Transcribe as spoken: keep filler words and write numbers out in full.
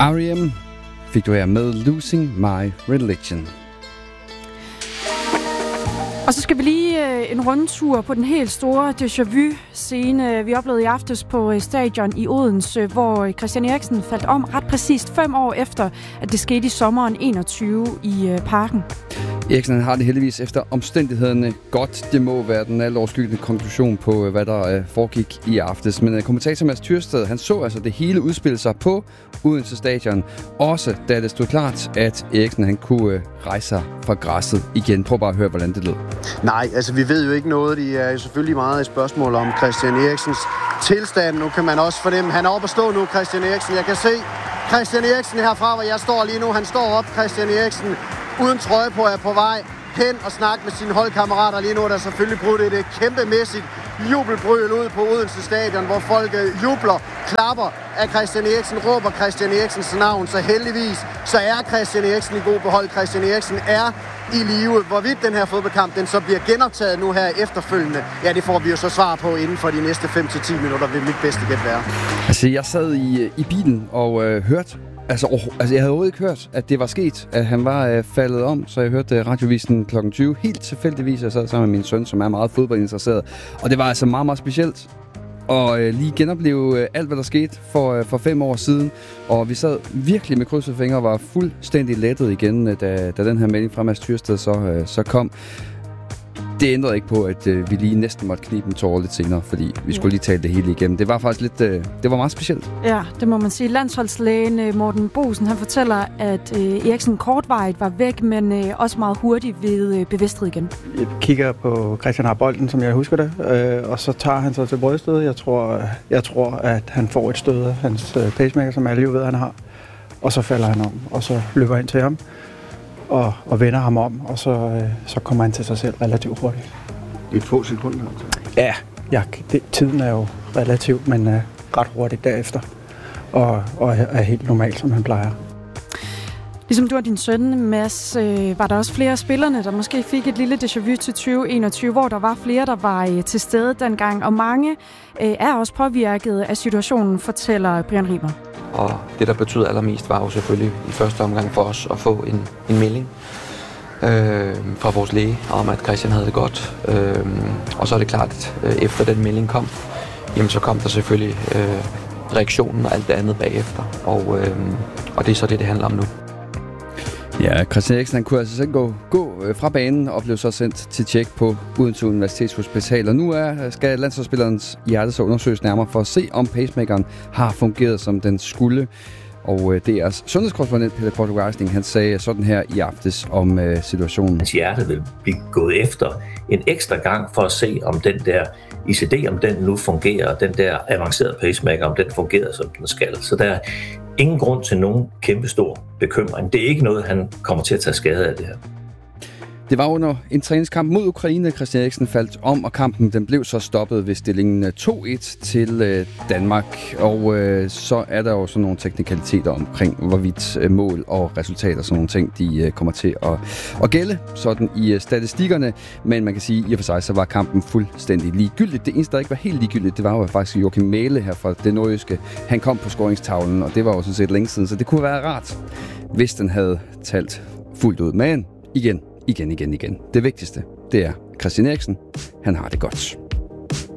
R E M fik du her med Losing My Religion. Og så skal vi lige øh, en rundtur på den helt store déjà vu-scene, vi oplevede i aftes på øh, stadion i Odense, hvor Christian Eriksen faldt om ret præcist fem år efter, at det skete i sommeren enogtyve i øh, Parken. Eriksen har det heldigvis efter omstændighederne godt. Det må være den altoverskyggende konklusion på, hvad der øh, foregik i aftes. Men øh, kommentator Mads Tyrsted, han så altså det hele udspille sig på Odense Stadion. Også da det stod klart, at Eriksen han kunne øh, rejse sig fra græsset igen. Prøv bare at høre, hvordan det lød. Nej, altså vi ved jo ikke noget. Det er jo selvfølgelig meget et spørgsmål om Christian Eriksens tilstand. Nu kan man også fornemme, han er oppe at stå nu, Christian Eriksen. Jeg kan se Christian Eriksen herfra, hvor jeg står lige nu. Han står op, Christian Eriksen, uden trøje på, er på vej hen og snakke med sine holdkammerater. Lige nu er der selvfølgelig brudt et kæmpemæssigt jubelbrøl ud på Odense Stadion, hvor folk jubler, klapper af Christian Eriksen, råber Christian Eriksens navn. Så heldigvis, så er Christian Eriksen i god behold. Christian Eriksen er i live. Hvorvidt den her fodboldkamp, den så bliver genoptaget nu her efterfølgende, ja, det får vi jo så svar på inden for de næste fem til ti minutter, vil mit bedste gæt være. Altså, jeg sad i, i bilen og øh, hørte Altså, oh, altså, jeg havde overhovedet ikke hørt, at det var sket, at han var øh, faldet om, så jeg hørte øh, Radiovisen klokken tyve. Helt tilfældigvis, jeg sad sammen med min søn, som er meget fodboldinteresseret. Og det var altså meget, meget specielt at øh, lige genopleve øh, alt, hvad der skete for, øh, for fem år siden. Og vi sad virkelig med krydsede fingre og var fuldstændig lettet igen, øh, da, da den her melding fra Mads Tyrsted så, øh, så kom. Det ændrede ikke på, at øh, vi lige næsten måtte knibe en tårer lidt senere, fordi vi skulle lige tale det hele igennem. Det var faktisk lidt, øh, det var meget specielt. Ja, det må man sige. Landsholdslægen Morten Bosen, han fortæller, at øh, Eriksen kortvarigt var væk, men øh, også meget hurtigt ved øh, bevidsthed igen. Jeg kigger på Christian har bolden, som jeg husker det, øh, og så tager han sig til bryststedet. Jeg tror, jeg tror, at han får et stød af hans øh, pacemaker, som alle jo ved, han har. Og så falder han om, og så løber ind til ham. Og, og vender ham om, og så, øh, så kommer han til sig selv relativt hurtigt. I et få sekunder? Altså. Ja, ja det, tiden er jo relativt, men øh, ret hurtigt derefter. Og, og er helt normal, som han plejer. Ligesom du og din søn, Mads, øh, var der også flere af spillerne, der måske fik et lille déjà vu til tyve enogtyve, hvor der var flere, der var øh, til stede dengang. Og mange øh, er også påvirket af situationen, fortæller Brian Riber. Og det, der betød allermest, var jo selvfølgelig i første omgang for os at få en, en melding øh, fra vores læge om, at Christian havde det godt. Øh, og så er det klart, at øh, efter den melding kom, jamen, så kom der selvfølgelig øh, reaktionen og alt det andet bagefter. Og, øh, og det er så det, det handler om nu. Ja, Christian Eriksen han kunne altså selv gå, gå fra banen og blev så sendt til tjek på Odense Universitetshospital. Og nu er, skal landsholdsspillerens hjerte så undersøges nærmere for at se, om pacemakeren har fungeret, som den skulle. Og D R's sundhedskorrespondent Pelle Portugal, han sagde sådan her i aftes om uh, situationen. Hans hjerte vil blive gået efter en ekstra gang for at se, om den der I C D, om den nu fungerer, den der avancerede pacemaker, om den fungerer, som den skal. Så der er ingen grund til nogen kæmpestor bekymring. Det er ikke noget, han kommer til at tage skade af det her. Det var under en træningskamp mod Ukraine, Christian Eriksen faldt om, og kampen den blev så stoppet ved stillingen to et til øh, Danmark. Og øh, så er der jo sådan nogle teknikaliteter omkring, hvorvidt øh, mål og resultater og sådan nogle ting, de øh, kommer til at, at gælde sådan i øh, statistikkerne. Men man kan sige, at i og for sig, så var kampen fuldstændig ligegyldigt. Det eneste, der ikke var helt ligegyldigt, det var jo faktisk Joachim Mæhle her fra det nordjyske. Han kom på scoringstavlen, og det var jo sådan set længe siden, så det kunne være rart, hvis den havde talt fuldt ud. Men igen, Igen, igen, igen. Det vigtigste, det er Christian Eriksen. Han har det godt.